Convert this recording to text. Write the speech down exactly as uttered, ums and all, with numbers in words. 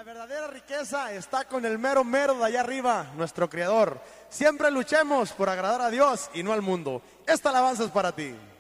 La verdadera riqueza está con el mero mero de allá arriba, nuestro Creador. Siempre luchemos por agradar a Dios y no al mundo. Esta alabanza es para ti.